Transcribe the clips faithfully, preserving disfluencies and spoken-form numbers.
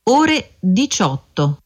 ore diciotto.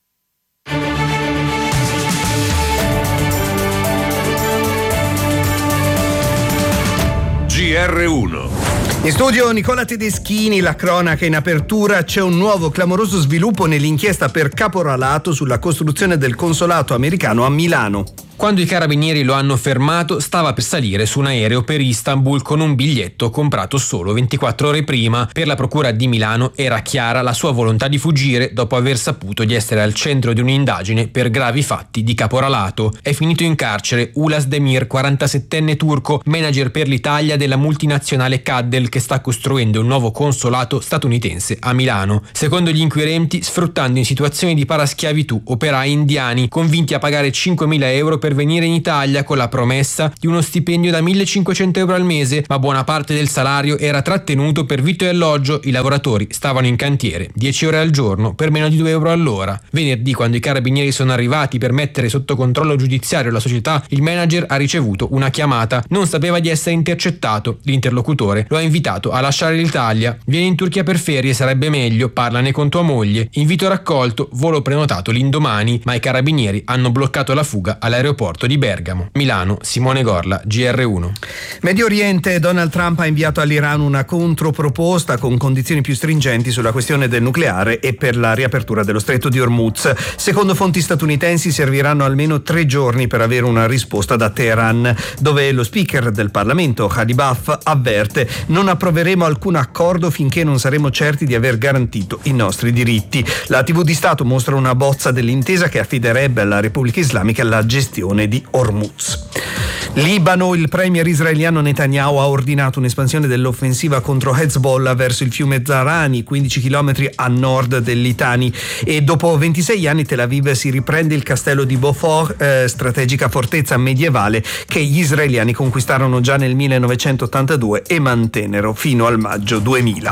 G R uno. In studio Nicola Tedeschini, la cronaca in apertura. C'è un nuovo clamoroso sviluppo nell'inchiesta per caporalato sulla costruzione del consolato americano a Milano. Quando i carabinieri lo hanno fermato, stava per salire su un aereo per Istanbul con un biglietto comprato solo ventiquattro ore prima. Per la procura di Milano era chiara la sua volontà di fuggire dopo aver saputo di essere al centro di un'indagine per gravi fatti di caporalato. È finito in carcere Ulas Demir, quarantasettenne turco, manager per l'Italia della multinazionale Caddel, che sta costruendo un nuovo consolato statunitense a Milano. Secondo gli inquirenti, sfruttando in situazioni di paraschiavitù operai indiani convinti a pagare cinquemila euro per venire in Italia con la promessa di uno stipendio da millecinquecento euro al mese, ma buona parte del salario era trattenuto per vitto e alloggio. I lavoratori stavano in cantiere dieci ore al giorno per meno di due euro all'ora. Venerdì, quando i carabinieri sono arrivati per mettere sotto controllo giudiziario la società, il manager ha ricevuto una chiamata. Non sapeva di essere intercettato. L'interlocutore lo ha invitato a lasciare l'Italia. Vieni in Turchia per ferie, sarebbe meglio, parlane con tua moglie. Invito raccolto, volo prenotato l'indomani, ma i carabinieri hanno bloccato la fuga all'aeroporto di Bergamo. Milano, Simone Gorla, G R uno. Medio Oriente, Donald Trump ha inviato all'Iran una controproposta con condizioni più stringenti sulla questione del nucleare e per la riapertura dello stretto di Hormuz. Secondo fonti statunitensi serviranno almeno tre giorni per avere una risposta da Teheran, dove lo speaker del Parlamento, Khalibaf, avverte: non approveremo alcun accordo finché non saremo certi di aver garantito i nostri diritti. La tivù di Stato mostra una bozza dell'intesa che affiderebbe alla Repubblica Islamica la gestione di Hormuz. Libano, il premier israeliano Netanyahu ha ordinato un'espansione dell'offensiva contro Hezbollah verso il fiume Zarani, quindici chilometri a nord del Litani, e dopo ventisei anni Tel Aviv si riprende il castello di Beaufort, eh, strategica fortezza medievale che gli israeliani conquistarono già nel millenovecentottantadue e mantennero fino al maggio duemila.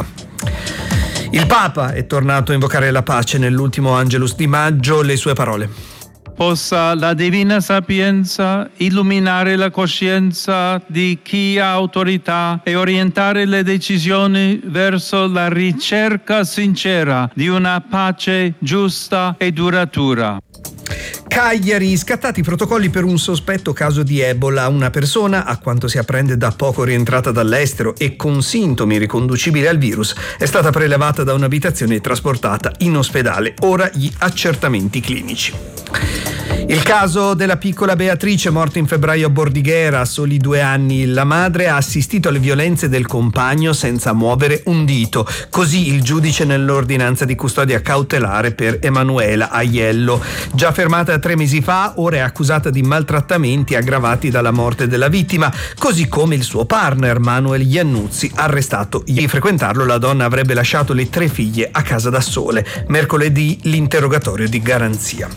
Il Papa è tornato a invocare la pace nell'ultimo Angelus di maggio. Le sue parole: possa la divina sapienza illuminare la coscienza di chi ha autorità e orientare le decisioni verso la ricerca sincera di una pace giusta e duratura. Cagliari, scattati i protocolli per un sospetto caso di Ebola. Una persona, a quanto si apprende da poco rientrata dall'estero e con sintomi riconducibili al virus, è stata prelevata da un'abitazione e trasportata in ospedale. Ora gli accertamenti clinici. Il caso della piccola Beatrice, morta in febbraio a Bordighera a soli due anni. La madre ha assistito alle violenze del compagno senza muovere un dito. Così il giudice nell'ordinanza di custodia cautelare per Emanuela Aiello. Già fermata tre mesi fa, ora è accusata di maltrattamenti aggravati dalla morte della vittima, così come il suo partner Manuel Iannuzzi, arrestato ieri. Di frequentarlo, la donna avrebbe lasciato le tre figlie a casa da sole. Mercoledì l'interrogatorio di garanzia.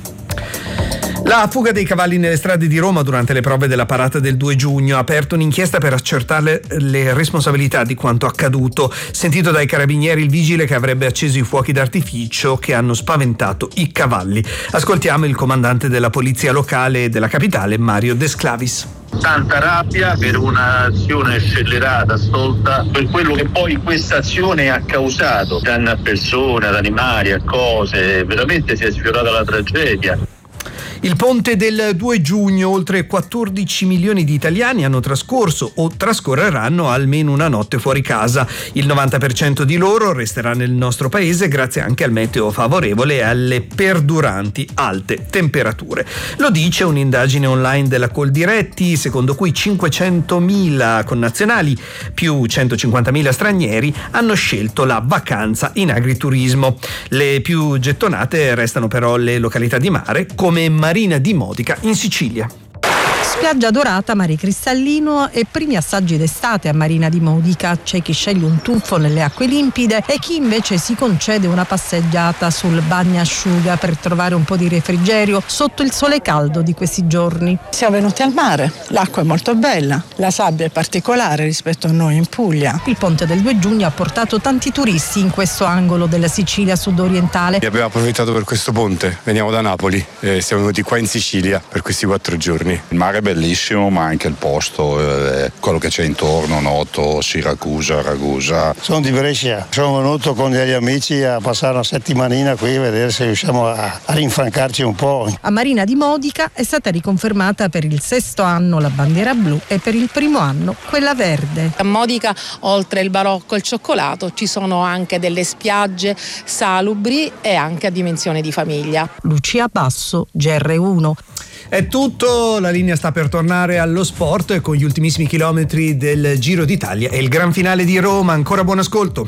La fuga dei cavalli nelle strade di Roma durante le prove della parata del due giugno ha aperto un'inchiesta per accertare le responsabilità di quanto accaduto. Sentito dai carabinieri il vigile che avrebbe acceso i fuochi d'artificio che hanno spaventato i cavalli. Ascoltiamo il comandante della polizia locale della capitale, Mario De Sclavis. Tanta rabbia per un'azione scellerata, stolta, per quello che poi questa azione ha causato, danno a persone, ad animali, a cose, veramente si è sfiorata la tragedia. Il ponte del due giugno, oltre quattordici milioni di italiani hanno trascorso o trascorreranno almeno una notte fuori casa. Il novanta per cento di loro resterà nel nostro paese grazie anche al meteo favorevole e alle perduranti alte temperature. Lo dice un'indagine online della Coldiretti, secondo cui cinquecentomila connazionali più centocinquantamila stranieri hanno scelto la vacanza in agriturismo. Le più gettonate restano però le località di mare come Marina di Modica in Sicilia. Spiaggia dorata, mare cristallino e primi assaggi d'estate a Marina di Modica. C'è chi sceglie un tuffo nelle acque limpide e chi invece si concede una passeggiata sul bagnasciuga per trovare un po' di refrigerio sotto il sole caldo di questi giorni. Siamo venuti al mare, l'acqua è molto bella, la sabbia è particolare rispetto a noi in Puglia. Il ponte del due giugno ha portato tanti turisti in questo angolo della Sicilia sudorientale. Abbiamo approfittato per questo ponte, veniamo da Napoli e siamo venuti qua in Sicilia per questi quattro giorni. Il mare è bellissimo, ma anche il posto, eh, quello che c'è intorno, Noto, Siracusa, Ragusa. Sono di Brescia, sono venuto con degli amici a passare una settimanina qui a vedere se riusciamo a, a rinfrancarci un po'. A Marina di Modica è stata riconfermata per il sesto anno la bandiera blu e per il primo anno quella verde. A Modica, oltre il barocco e il cioccolato, ci sono anche delle spiagge salubri e anche a dimensione di famiglia. Lucia Basso, G R uno. È tutto, la linea sta per tornare allo sport con gli ultimissimi chilometri del Giro d'Italia e il gran finale di Roma. Ancora buon ascolto.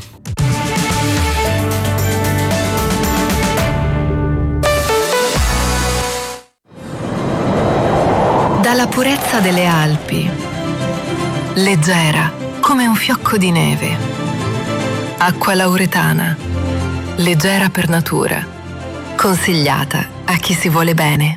Dalla purezza delle Alpi, leggera come un fiocco di neve. Acqua lauretana, leggera per natura, consigliata a chi si vuole bene.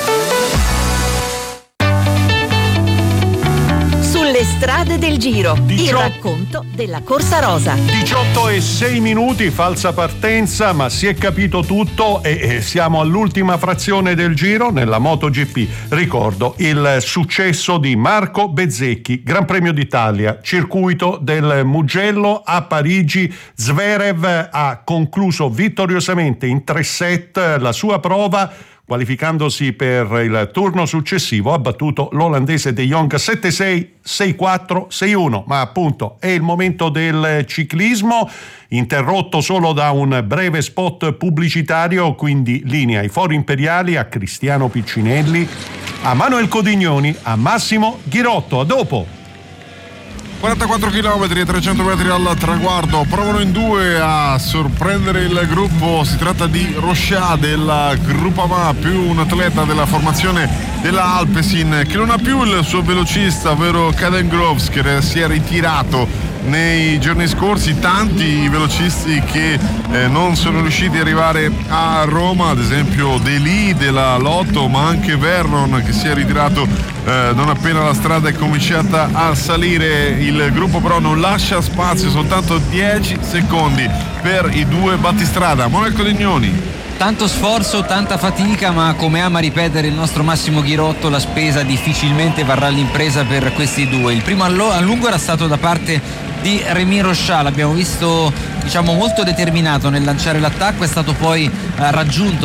Sulle strade del Giro, diciotto il racconto della Corsa Rosa. diciotto e sei minuti, falsa partenza, ma si è capito tutto e, e siamo all'ultima frazione del Giro nella MotoGP. Ricordo il successo di Marco Bezzecchi, Gran Premio d'Italia, circuito del Mugello a Parigi. Zverev ha concluso vittoriosamente in tre set la sua prova, qualificandosi per il turno successivo. Ha battuto l'olandese De Jong sette sei, sei quattro, sei uno, ma appunto è il momento del ciclismo, interrotto solo da un breve spot pubblicitario, quindi linea ai fori imperiali, a Cristiano Piccinelli, a Manuel Codignoni, a Massimo Ghirotto. A dopo. quarantaquattro chilometri e trecento metri al traguardo, provano in due a sorprendere il gruppo. Si tratta di Rochat della Groupama, più un atleta della formazione della Alpecin, che non ha più il suo velocista, ovvero Caden Groves, che si è ritirato nei giorni scorsi. Tanti velocisti che eh, non sono riusciti ad arrivare a Roma, ad esempio Deli della Lotto, ma anche Vernon, che si è ritirato eh, non appena la strada è cominciata a salire. Il gruppo però non lascia spazio, soltanto dieci secondi per i due battistrada. Manuel Codignoni. Tanto sforzo, tanta fatica, ma come ama ripetere il nostro Massimo Ghirotto, la spesa difficilmente varrà l'impresa per questi due. Il primo a lungo era stato da parte di Rémi Rochat, l'abbiamo visto diciamo molto determinato nel lanciare l'attacco, è stato poi eh, raggiunto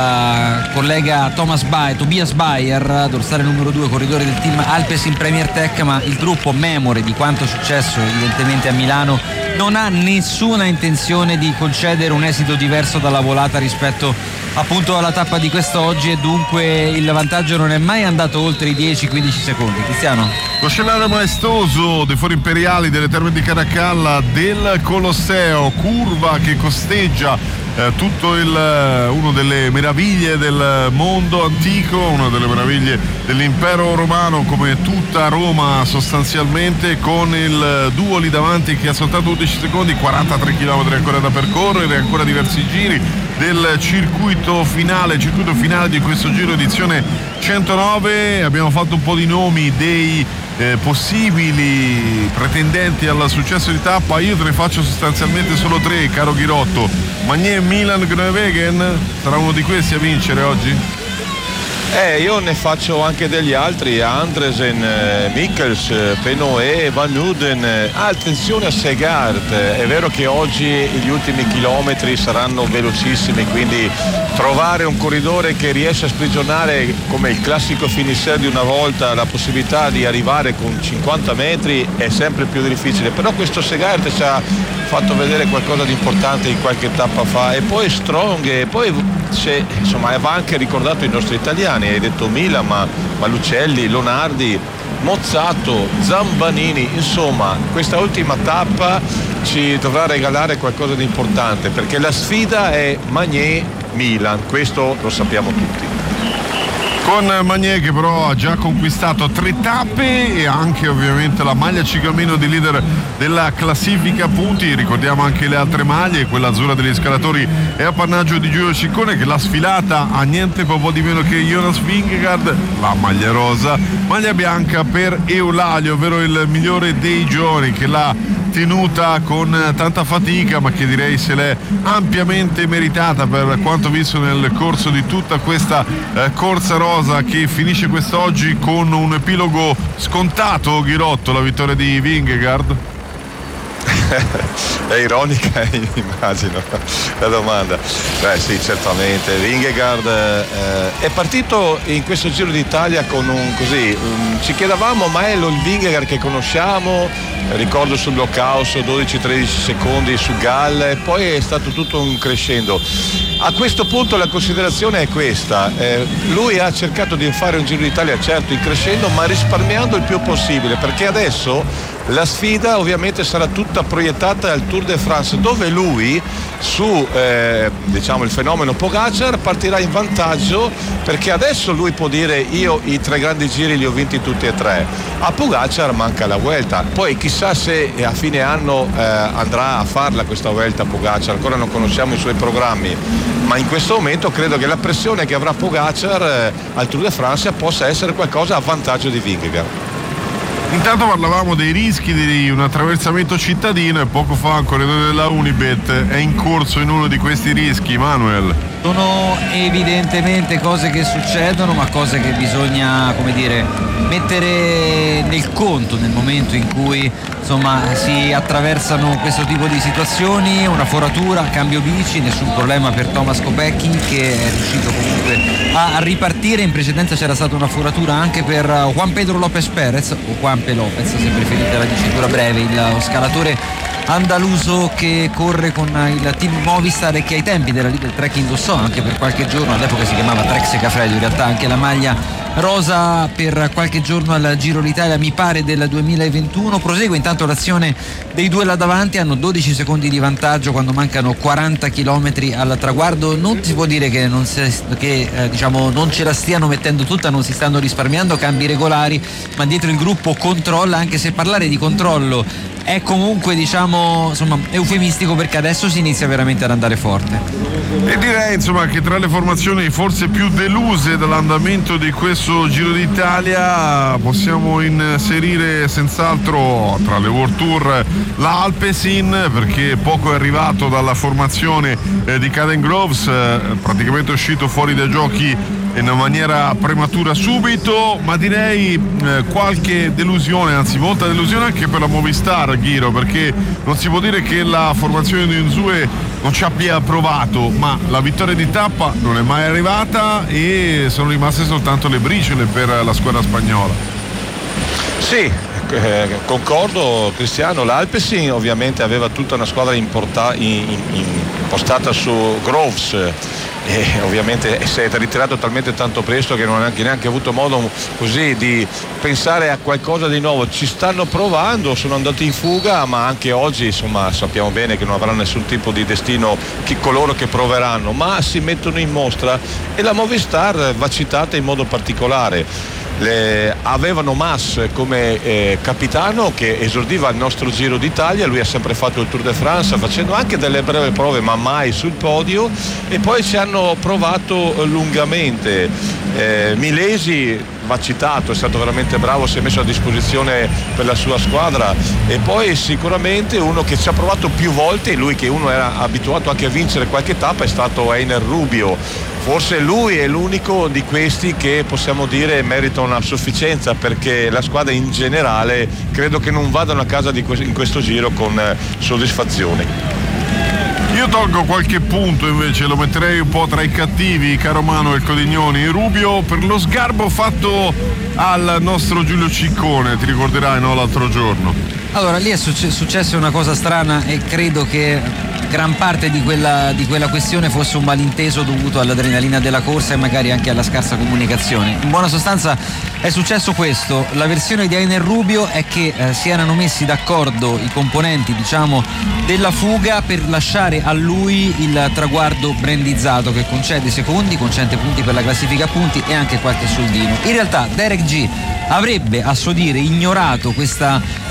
dal collega Thomas Bayer, Tobias Bayer, dorsale numero due, corridore del team Alpecin Premier Tech, ma il gruppo, memore di quanto successo evidentemente a Milano, non ha nessuna intenzione di concedere un esito diverso dalla volata rispetto appunto alla tappa di quest'oggi, e dunque il vantaggio non è mai andato oltre i dieci quindici secondi. Cristiano? Lo scenario maestoso dei fori imperiali, delle terme di Caracalla, del Colosseo, curva che costeggia eh, tutto il uno delle meraviglie del mondo antico, una delle meraviglie dell'impero romano, come tutta Roma sostanzialmente, con il duo lì davanti che ha soltanto undici secondi, quarantatré chilometri ancora da percorrere, ancora diversi giri del circuito finale, circuito finale di questo Giro edizione centonove. Abbiamo fatto un po' di nomi dei eh, possibili pretendenti al successo di tappa. Io te ne faccio sostanzialmente solo tre, caro Ghirotto. Magnier, Milan, Groenewegen, sarà uno di questi a vincere oggi? Eh, io ne faccio anche degli altri, Andresen, eh, Mikkels, Penoé, Van Uden. Ah, attenzione a Segard, è vero che oggi gli ultimi chilometri saranno velocissimi, quindi trovare un corridore che riesce a sprigionare, come il classico finisher di una volta, la possibilità di arrivare con cinquanta metri è sempre più difficile, però questo Segard ci ha fatto vedere qualcosa di importante in qualche tappa fa. E poi Strong, e poi se, insomma, va anche ricordato i nostri italiani, hai detto Milan, ma, ma Lucelli, Lonardi, Mozzato, Zambanini, insomma questa ultima tappa ci dovrà regalare qualcosa di importante, perché la sfida è Magnier-Milan, questo lo sappiamo tutti. Con Magnier che però ha già conquistato tre tappe e anche ovviamente la maglia ciclamino di leader della classifica punti. Ricordiamo anche le altre maglie, quella azzurra degli scalatori è appannaggio di Giulio Ciccone, che l'ha sfilata a niente po' di meno che Jonas Vingegaard. La maglia rosa, maglia bianca per Eulalia, ovvero il migliore dei giovani, che l'ha trattenuta con tanta fatica, ma che direi se l'è ampiamente meritata per quanto visto nel corso di tutta questa eh, corsa rosa, che finisce quest'oggi con un epilogo scontato. Ghirotto, la vittoria di Vingegaard? È ironica, immagino, la domanda. Beh sì, certamente. Vingegaard eh, è partito in questo Giro d'Italia con un così, um, ci chiedevamo, ma è lo il Vingegaard che conosciamo? Ricordo sul blockhouse dodici tredici secondi su Gall, e poi è stato tutto un crescendo. A questo punto la considerazione è questa: eh, lui ha cercato di fare un Giro d'Italia certo in crescendo, ma risparmiando il più possibile, perché adesso la sfida ovviamente sarà tutta proiettata al Tour de France, dove lui su eh, diciamo il fenomeno Pogacar partirà in vantaggio, perché adesso lui può dire io i tre grandi giri li ho vinti tutti e tre. A Pogacar manca la Vuelta, poi chissà se a fine anno eh, andrà a farla questa Vuelta Pogacar, ancora non conosciamo i suoi programmi, ma in questo momento credo che la pressione che avrà Pogacar eh, al Tour de France possa essere qualcosa a vantaggio di Vingegaard. Intanto parlavamo dei rischi di un attraversamento cittadino e poco fa un corridore della Unibet è in corso in uno di questi rischi. Manuel. Sono evidentemente cose che succedono, ma cose che bisogna, come dire, mettere nel conto nel momento in cui insomma si attraversano questo tipo di situazioni. Una foratura, cambio bici, nessun problema per Thomas Kopecky, che è riuscito comunque a ripartire. In precedenza c'era stata una foratura anche per Juan Pedro López Pérez, o Juanpe López se preferite la dicitura breve, il scalatore andaluso che corre con il team Movistar e che ai tempi della Lidl Trek indossò anche per qualche giorno, all'epoca si chiamava Trek Segafredo in realtà, anche la maglia rosa per qualche giorno al Giro d'Italia, mi pare del duemilaventuno. Prosegue intanto l'azione dei due là davanti, hanno dodici secondi di vantaggio quando mancano quaranta chilometri al traguardo. Non si può dire che, non, si, che eh, diciamo, non ce la stiano mettendo tutta, non si stanno risparmiando, cambi regolari, ma dietro il gruppo controlla, anche se parlare di controllo è comunque diciamo insomma eufemistico, perché adesso si inizia veramente ad andare forte. E direi insomma che tra le formazioni forse più deluse dall'andamento di questo Giro d'Italia possiamo inserire senz'altro tra le World Tour la Alpecin, perché poco è arrivato dalla formazione eh, di Caden Groves, eh, praticamente è uscito fuori dai giochi in maniera prematura subito, ma direi eh, qualche delusione, anzi molta delusione anche per la Movistar, Ghiro, perché non si può dire che la formazione di Unzue non ci abbia provato, ma la vittoria di tappa non è mai arrivata e sono rimaste soltanto le briciole per la squadra spagnola. Sì, eh, concordo Cristiano, l'Alpecin ovviamente aveva tutta una squadra importa, in, in, impostata su Groves, e ovviamente si è ritirato talmente tanto presto che non ha neanche, neanche avuto modo così di pensare a qualcosa di nuovo. Ci stanno provando, sono andati in fuga, ma anche oggi insomma sappiamo bene che non avranno nessun tipo di destino chi, coloro che proveranno, ma si mettono in mostra, e la Movistar va citata in modo particolare. Le, avevano Mas come eh, capitano, che esordiva il nostro Giro d'Italia, lui ha sempre fatto il Tour de France facendo anche delle breve prove ma mai sul podio, e poi ci hanno provato lungamente. eh, Milesi va citato, è stato veramente bravo, si è messo a disposizione per la sua squadra, e poi sicuramente uno che ci ha provato più volte, lui che uno era abituato anche a vincere qualche tappa, è stato Einer Rubio. Forse lui è l'unico di questi che possiamo dire merita una sufficienza, perché la squadra in generale credo che non vadano a casa di que- in questo giro con eh, soddisfazione. Io tolgo qualche punto invece, lo metterei un po' tra i cattivi, caro Manuel Codignoni. Rubio per lo sgarbo fatto al nostro Giulio Ciccone, ti ricorderai, no, l'altro giorno? Allora, lì è succe- successa una cosa strana, e credo che gran parte di quella, di quella questione fosse un malinteso dovuto all'adrenalina della corsa e magari anche alla scarsa comunicazione. In buona sostanza è successo questo: la versione di Einer Rubio è che eh, si erano messi d'accordo i componenti, diciamo, della fuga per lasciare a lui il traguardo brandizzato, che concede secondi, concede punti per la classifica punti e anche qualche soldino. In realtà Derek G avrebbe a suo dire ignorato questa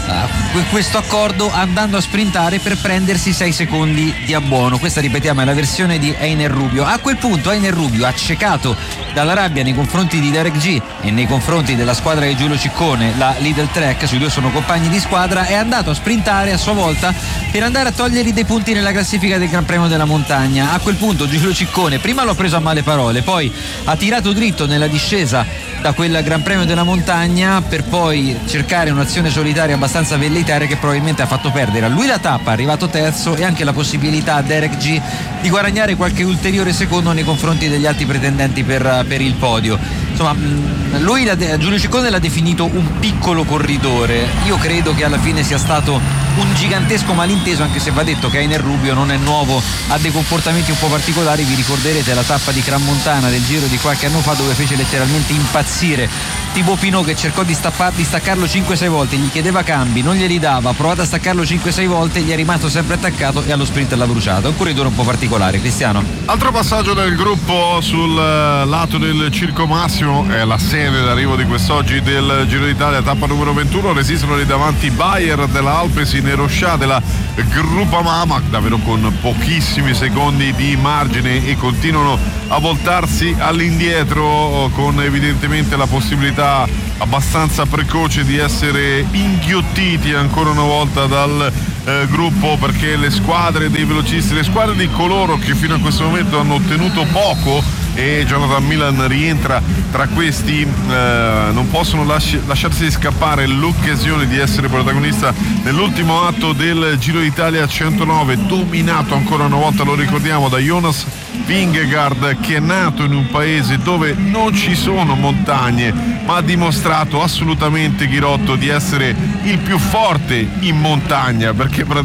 uh, questo accordo andando a sprintare per prendersi sei secondi di abbuono. Questa, ripetiamo, è la versione di Einer Rubio. A quel punto Einer Rubio, accecato dalla rabbia nei confronti di Derek G e nei confronti della squadra di Giulio Ciccone, la Lidl Trek, sui due sono compagni di squadra, è andato a sprintare a sua volta per andare a togliergli dei punti nella classifica del Gran Premio della Montagna. A quel punto Giulio Ciccone prima l'ho preso a male parole, poi ha tirato dritto nella discesa da quel Gran Premio della Montagna per poi cercare un'azione solitaria abbastanza velleitaria che probabilmente ha fatto perdere a lui la tappa, arrivato terzo, e anche la possibilità a Derek G di guadagnare qualche ulteriore secondo nei confronti degli altri pretendenti per, per il podio. Insomma, lui, Giulio Ciccone, l'ha definito un piccolo corridore. Io credo che alla fine sia stato un gigantesco malinteso, anche se va detto che Einer Rubio non è nuovo, ha dei comportamenti un po' particolari. Vi ricorderete la tappa di Crans-Montana del Giro di qualche anno fa, dove fece letteralmente impazzire Thibaut Pinot, che cercò di, stappa, di staccarlo cinque sei volte, gli chiedeva cambi, non glieli dava, ha provato a staccarlo cinque sei volte, gli è rimasto sempre attaccato e allo sprint l'ha bruciato. È un corridore un po' particolare. Cristiano. Altro passaggio del gruppo sul lato del Circo Massimo, è la sede d'arrivo di quest'oggi del Giro d'Italia, tappa numero ventuno. Resistono lì davanti Bayer della Alpecin e Rochà della Groupama, davvero con pochissimi secondi di margine, e continuano a voltarsi all'indietro con evidentemente la possibilità abbastanza precoce di essere inghiottiti ancora una volta dal eh, gruppo, perché le squadre dei velocisti, le squadre di coloro che fino a questo momento hanno ottenuto poco, e Jonathan Milan rientra tra questi, eh, non possono lasci- lasciarsi scappare l'occasione di essere protagonista nell'ultimo atto del Giro d'Italia centonove, dominato ancora una volta, lo ricordiamo, da Jonas Vingegaard, che è nato in un paese dove non ci sono montagne, ma ha dimostrato assolutamente, Ghirotto, di essere il più forte in montagna, perché